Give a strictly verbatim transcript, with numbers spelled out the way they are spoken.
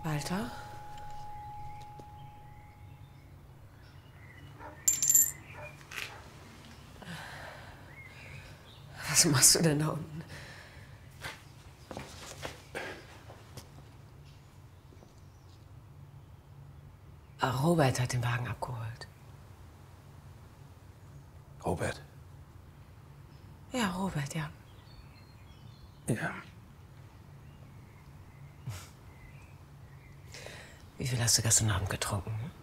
Walter? Was machst du denn da unten? Robert hat den Wagen abgeholt. Robert? Ja, Robert, ja. Ja. Wie viel hast du gestern Abend getrunken?